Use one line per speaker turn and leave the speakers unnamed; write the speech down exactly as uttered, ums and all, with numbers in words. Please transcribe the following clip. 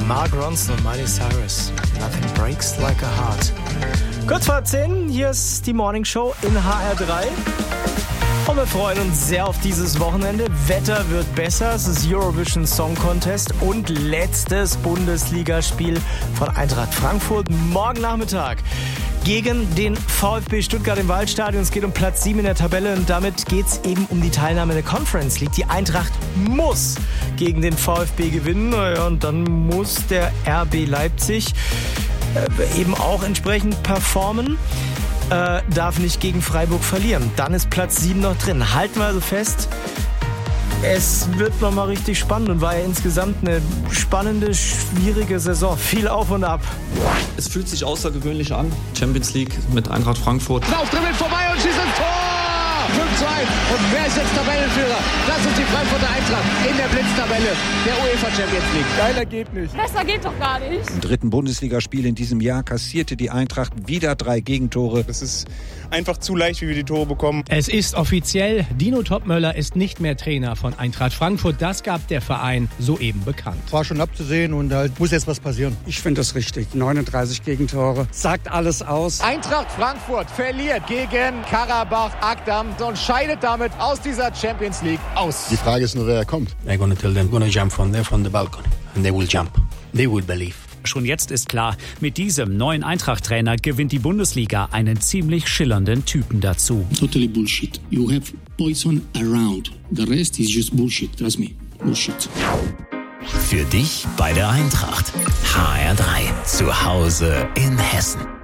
Mark Ronson und Miley Cyrus. Nothing breaks like a heart. Kurz vor zehn, hier ist die Morning Show in H R drei. Und wir freuen uns sehr auf dieses Wochenende. Wetter wird besser, es ist Eurovision Song Contest und letztes Bundesligaspiel von Eintracht Frankfurt morgen Nachmittag gegen den VfB Stuttgart im Waldstadion. Es geht um Platz sieben in der Tabelle und damit geht es eben um die Teilnahme in der Conference League. Die Eintracht muss gegen den VfB gewinnen, naja, und dann muss der R B Leipzig äh, eben auch entsprechend performen. Äh, darf nicht gegen Freiburg verlieren. Dann ist Platz sieben noch drin. Halten wir also fest, es wird nochmal richtig spannend und war ja insgesamt eine spannende, schwierige Saison. Viel auf und ab.
Es fühlt sich außergewöhnlich an. Champions League mit Eintracht Frankfurt.
Laufdribbel vorbei und schießt ins Tor! fünf zu eins. Und wer ist jetzt Tabellenführer? Das ist die Frankfurter Eintracht in der Blitztabelle der UEFA Champions League.
Geiler geht nicht.
Besser geht doch gar nicht.
Im dritten Bundesligaspiel in diesem Jahr kassierte die Eintracht wieder drei Gegentore.
Das ist einfach zu leicht, wie wir die Tore bekommen.
Es ist offiziell, Dino Topmöller ist nicht mehr Trainer von Eintracht Frankfurt. Das gab der Verein soeben bekannt.
War schon abzusehen und da muss jetzt was passieren.
Ich finde das richtig. neununddreißig Gegentore. Sagt alles aus.
Eintracht Frankfurt verliert gegen Karabach Akdam und scheidet damit aus dieser Champions League aus.
Die Frage ist nur, wer kommt.
I'm gonna tell them, gonna jump from there, from the balcony. And they will jump. They will believe.
Schon jetzt ist klar, mit diesem neuen Eintracht-Trainer gewinnt die Bundesliga einen ziemlich schillernden Typen dazu.
Totally bullshit. You have poison around. The rest is just bullshit. Trust me. Bullshit.
Für dich bei der Eintracht. H R drei. Zu Hause in Hessen.